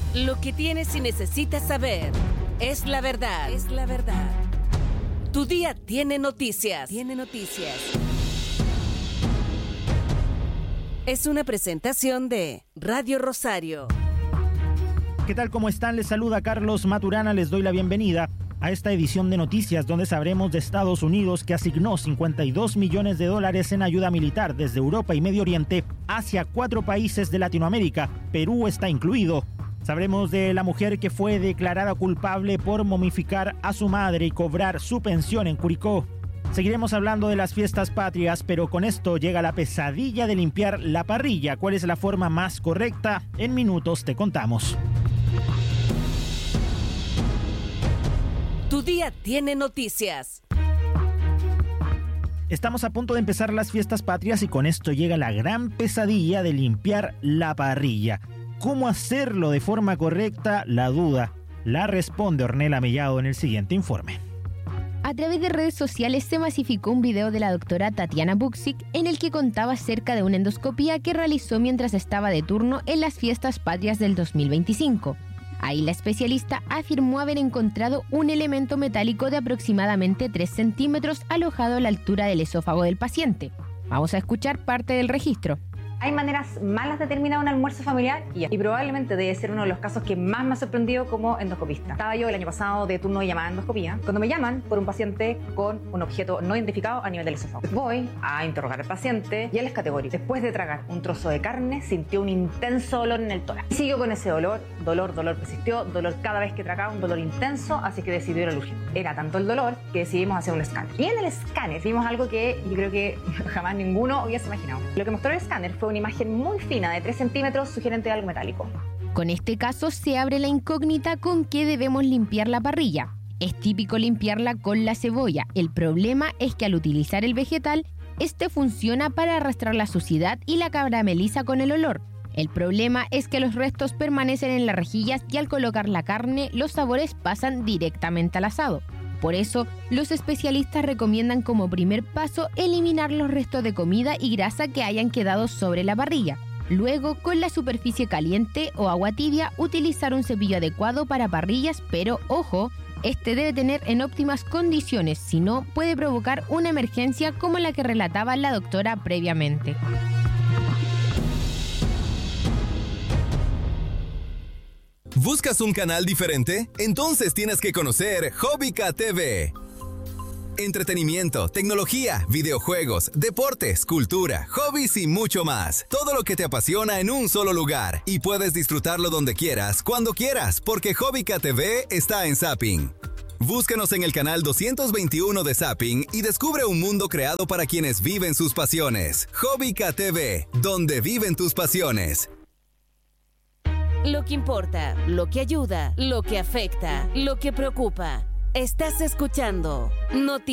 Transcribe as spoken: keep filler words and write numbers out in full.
Lo que tienes y necesitas saber es la verdad. Es la verdad. Tu día tiene noticias. Tiene noticias. Es una presentación de Radio Rosario. ¿Qué tal? ¿Cómo están? Les saluda Carlos Maturana. Les doy la bienvenida a esta edición de noticias donde sabremos de Estados Unidos, que asignó cincuenta y dos millones de dólares en ayuda militar desde Europa y Medio Oriente hacia cuatro países de Latinoamérica. Perú está incluido. Sabremos de la mujer que fue declarada culpable por momificar a su madre y cobrar su pensión en Curicó. Seguiremos hablando de las fiestas patrias, pero con esto llega la pesadilla de limpiar la parrilla. ¿Cuál es la forma más correcta? En minutos te contamos. Tu día tiene noticias. Estamos a punto de empezar las fiestas patrias y con esto llega la gran pesadilla de limpiar la parrilla. ¿Cómo hacerlo de forma correcta? La duda la responde Ornella Mellado en el siguiente informe. A través de redes sociales se masificó un video de la doctora Tatiana Buksik en el que contaba acerca de una endoscopía que realizó mientras estaba de turno en las fiestas patrias del dos mil veinticinco. Ahí la especialista afirmó haber encontrado un elemento metálico de aproximadamente tres centímetros alojado a la altura del esófago del paciente. Vamos a escuchar parte del registro. Hay maneras malas de terminar un almuerzo familiar y, y probablemente debe ser uno de los casos que más me ha sorprendido como endoscopista. Estaba yo el año pasado de turno de llamada endoscopía, cuando me llaman por un paciente con un objeto no identificado a nivel del esófago. Voy a interrogar al paciente y él es categórico. Después de tragar un trozo de carne, sintió un intenso dolor en el tórax. Siguió con ese dolor, dolor, dolor persistió, dolor cada vez que tragaba, un dolor intenso, así que decidió ir al urgente. Era tanto el dolor que decidimos hacer un escáner. Y en el escáner vimos algo que yo creo que jamás ninguno hubiese imaginado. Lo que mostró el escáner fue una imagen muy fina de tres centímetros sugerente de algo metálico. Con este caso se abre la incógnita con qué debemos limpiar la parrilla. Es típico limpiarla con la cebolla. El problema es que al utilizar el vegetal, este funciona para arrastrar la suciedad y la carameliza con el olor. El problema es que los restos permanecen en las rejillas y al colocar la carne, los sabores pasan directamente al asado. Por eso, los especialistas recomiendan como primer paso eliminar los restos de comida y grasa que hayan quedado sobre la parrilla. Luego, con la superficie caliente o agua tibia, utilizar un cepillo adecuado para parrillas, pero ojo, este debe tener en óptimas condiciones, si no puede provocar una emergencia como la que relataba la doctora previamente. ¿Buscas un canal diferente? Entonces tienes que conocer Hobbica T V. Entretenimiento, tecnología, videojuegos, deportes, cultura, hobbies y mucho más. Todo lo que te apasiona en un solo lugar. Y puedes disfrutarlo donde quieras, cuando quieras, porque Hobbica T V está en Zapping. Búscanos en el canal doscientos veintiuno de Zapping y descubre un mundo creado para quienes viven sus pasiones. Hobbica T V, donde viven tus pasiones. Lo que importa, lo que ayuda, lo que afecta, lo que preocupa. Estás escuchando Noticias.